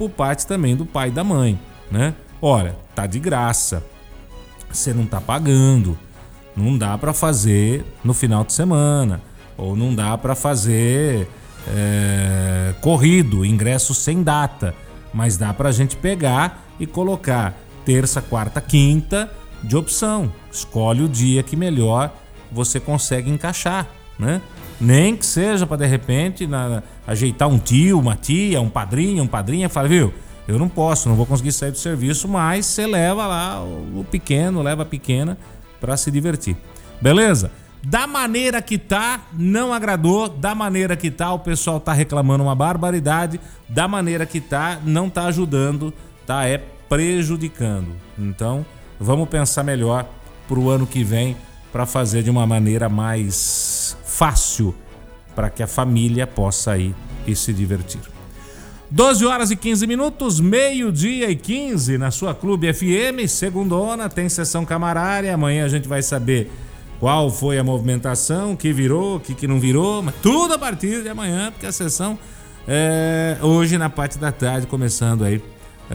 por parte também do pai e da mãe, né? Olha, tá de graça, você não tá pagando, não dá para fazer no final de semana, ou não dá para fazer corrido, ingresso sem data, mas dá pra gente pegar e colocar terça, quarta, quinta de opção. Escolhe o dia que melhor você consegue encaixar, né? Nem que seja para de repente ajeitar um tio, uma tia, um padrinho, padrinha, fala, viu, eu não posso, não vou conseguir sair do serviço, mas você leva lá o pequeno, leva a pequena para se divertir. Beleza? Da maneira que tá, não agradou, da maneira que tá, o pessoal tá reclamando uma barbaridade, da maneira que tá, não tá ajudando, tá prejudicando. Então, vamos pensar melhor pro ano que vem para fazer de uma maneira mais fácil para que a família possa ir e se divertir. 12 horas e 15 minutos, meio-dia e 15 na sua Clube FM, segundona, tem sessão camarária, amanhã a gente vai saber qual foi a movimentação, o que virou, o que não virou, mas tudo a partir de amanhã, porque a sessão hoje na parte da tarde, começando aí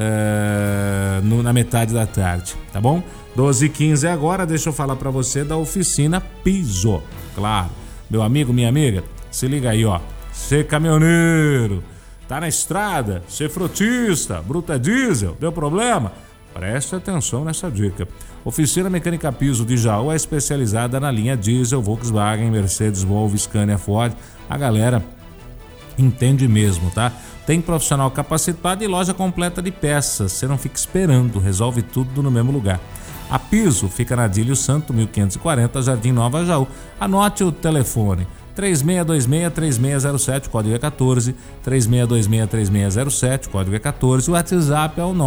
na metade da tarde, tá bom? 12h15 agora, deixa eu falar pra você da oficina Piso, claro. Meu amigo, minha amiga, se liga aí, ó. Você caminhoneiro, tá na estrada, você frutista, bruta diesel, deu problema? Preste atenção nessa dica. Oficina Mecânica Piso de Jaú é especializada na linha diesel, Volkswagen, Mercedes, Volvo, Scania, Ford. A galera entende mesmo, tá? Tem profissional capacitado e loja completa de peças. Você não fica esperando, resolve tudo no mesmo lugar. A Piso fica na Adílio Santo, 1540, Jardim Nova Jaú. Anote o telefone: 3626-3607, código é 14, 3626-3607, código é 14. O WhatsApp é o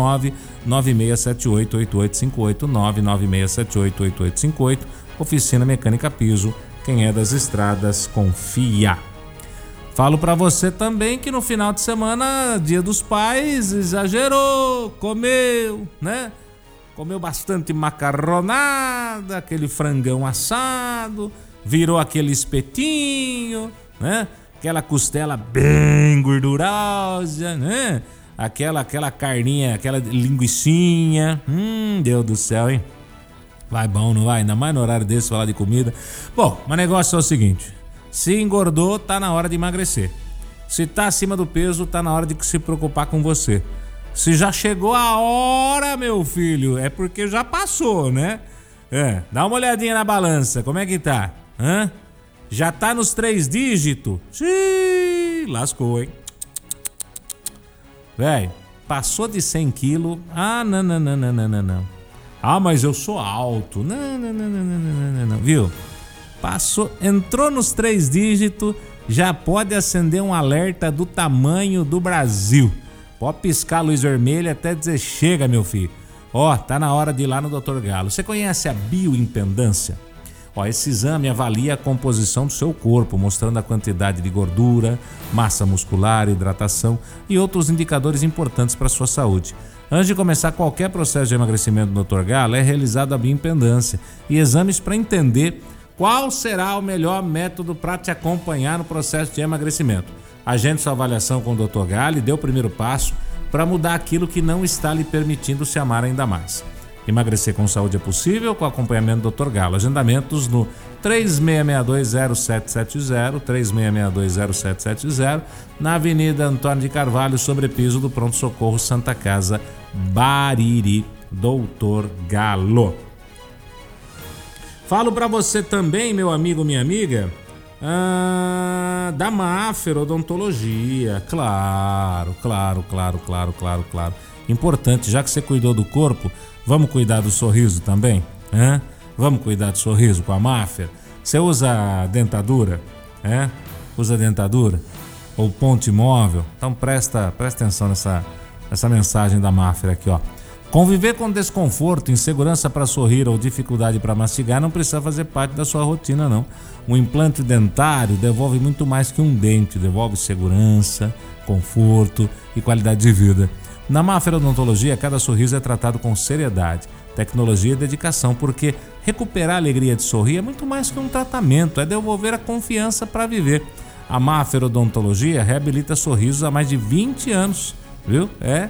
996788858, 996788858. Oficina Mecânica Piso, quem é das estradas confia. Falo pra você também que no final de semana, Dia dos Pais, exagerou, comeu, né? Comeu bastante macarronada, aquele frangão assado, virou aquele espetinho, né? Aquela costela bem gordurosa, né? Aquela carninha, aquela linguicinha. Deus do céu, hein? Vai bom, não vai? Ainda mais no horário desse falar de comida. Bom, mas o negócio é o seguinte: se engordou, tá na hora de emagrecer. Se tá acima do peso, tá na hora de se preocupar com você. Se já chegou a hora, meu filho, é porque já passou, né? Dá uma olhadinha na balança, como é que tá? Já tá nos 3 dígitos? Xiii, lascou, hein? Véi, passou de 100 quilos. Ah, não. Ah, mas eu sou alto. Não. Viu? Passou, entrou nos 3 dígitos, já pode acender um alerta do tamanho do Brasil. Pode piscar a luz vermelha até dizer chega, meu filho. Ó, tá na hora de ir lá no Dr. Galo. Você conhece a bioimpedância? Ó, esse exame avalia a composição do seu corpo, mostrando a quantidade de gordura, massa muscular, hidratação e outros indicadores importantes para a sua saúde. Antes de começar qualquer processo de emagrecimento do Dr. Galo, é realizada a bioimpedância e exames para entender qual será o melhor método para te acompanhar no processo de emagrecimento. Agende sua avaliação com o Dr. Galo e dê o primeiro passo para mudar aquilo que não está lhe permitindo se amar ainda mais. Emagrecer com saúde é possível com acompanhamento do Dr. Galo. Agendamentos no 36620770, 36620770, na Avenida Antônio de Carvalho, sobrepiso do Pronto Socorro Santa Casa, Bariri, Dr. Galo. Falo para você também, meu amigo, minha amiga, da Maffer Odontologia. Claro. Importante, já que você cuidou do corpo, vamos cuidar do sorriso também? Vamos cuidar do sorriso com a Maffer? Você usa dentadura? Usa dentadura? Ou ponte móvel? Então presta atenção nessa mensagem da Maffer aqui, ó. Conviver com desconforto, insegurança para sorrir ou dificuldade para mastigar não precisa fazer parte da sua rotina, não. Um implante dentário devolve muito mais que um dente, devolve segurança, conforto e qualidade de vida. Na Maffer Odontologia, cada sorriso é tratado com seriedade, tecnologia e dedicação, porque recuperar a alegria de sorrir é muito mais que um tratamento, é devolver a confiança para viver. A Maffer Odontologia reabilita sorrisos há mais de 20 anos, viu?